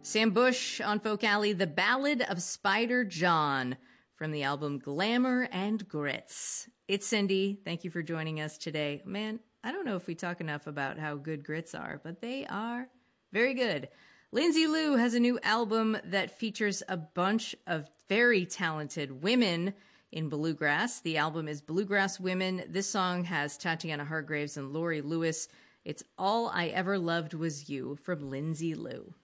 Sam Bush on Folk Alley, The Ballad of Spider John from the album Glamour and Grits. It's Cindy. Thank you for joining us today. Man, I don't know if we talk enough about how good grits are, but they are very good. Lindsay Lou has a new album that features a bunch of very talented women in bluegrass. The album is Bluegrass Women. This song has Tatiana Hargraves and Lori Lewis. It's All I Ever Loved Was You from Lindsay Lou.